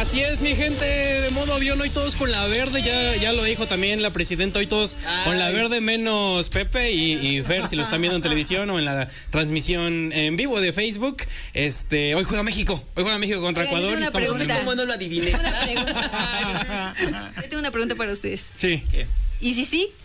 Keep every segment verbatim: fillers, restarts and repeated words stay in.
Así es, mi gente, de modo avión, hoy todos con la verde, ya, ya lo dijo también la presidenta, hoy todos Ay. con la verde menos Pepe y, y Fer, si lo están viendo en televisión o en la transmisión en vivo de Facebook. Este, hoy juega México, hoy juega México contra Oigan, Ecuador. Yo tengo una pregunta. ¿Cómo no lo adiviné? Tengo una pregunta. Yo tengo una pregunta para ustedes. Sí. ¿Qué? ¿Y si sí?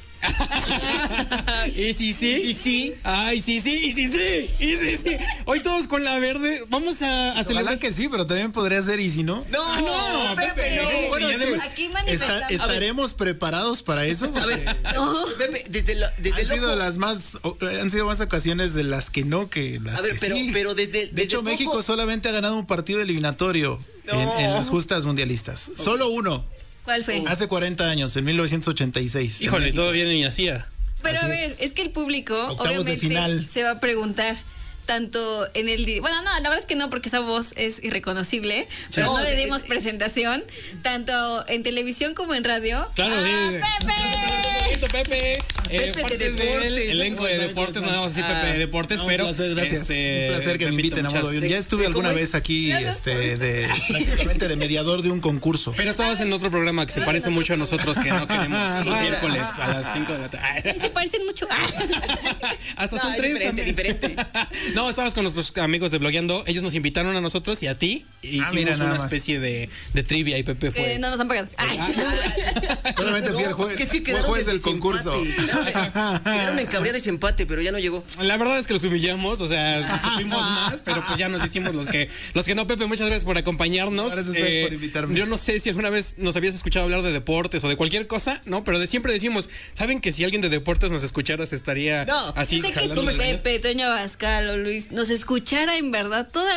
¿Y si sí? ¿Y si sí? Ay, sí, sí, y sí, sí, y sí, sí. Hoy todos con la verde. Vamos a, a celebrar. Ojalá que sí, pero también podría ser y si no. No, Ah, no, Pepe, Pepe, no. no. Bueno, Y es que además, Aquí está- manifestamos. ¿estaremos preparados para eso? A ver, No. Pepe, desde, la, desde Han el sido ojo- las más, han sido más ocasiones de las que no que las A ver, que pero, sí. pero desde, De desde hecho, tu México ojo- solamente ha ganado un partido eliminatorio No. en, en las justas mundialistas. Solo uno. ¿Cuál fue? Hace cuarenta años, en mil novecientos ochenta y seis. híjole, en México. todo bien y hacía. Pero Así a ver, es. es que el público Octavos de obviamente final. se va a preguntar tanto en el di- bueno, no, la verdad es que no, porque esa voz es irreconocible, pero No, no le es- dimos presentación tanto en televisión como en radio. Claro, ¡Ah, sí. Pepe! Pepe, eh, Pepe de parte del deportes. elenco de deportes, no vamos a decir Ah, Pepe de deportes, No, pero un placer, gracias. este, un placer que me Pepito, inviten a muchas- modo avión. Ya estuve ¿Cómo alguna es? vez aquí, Gracias este, por- de prácticamente de mediador de un concurso. Pero estabas en otro programa que se parece mucho a nosotros, que no queremos los miércoles a las cinco de la tarde. Sí, se parecen mucho. Ah. Hasta No, son es tres diferente, también. diferente. No, estabas con nuestros amigos de Blogueando. Ellos nos invitaron a nosotros y a ti. E hicimos Ah, mira, nada una más. especie de, de trivia y Pepe fue. Eh, no nos han pagado. Ah. Solamente fui el jue- que es que fue quedaron juez de del concurso. desempate. Quedaron, quedaron en cabría de desempate, pero ya no llegó. La verdad es que los humillamos, o sea, supimos más, pero pues ya nos hicimos los que los que no. Pepe, muchas gracias por acompañarnos. Gracias a ustedes por invitarme. Yo no sé si alguna vez nos habías escuchado hablar de deportes o de cualquier cosa, ¿no? Pero de siempre decimos, ¿saben que si alguien de deportes nos escuchara se estaría No. así Yo sé que jalando si las greñas? Pepe, Toño Abascal o Luis nos escuchara en verdad, toda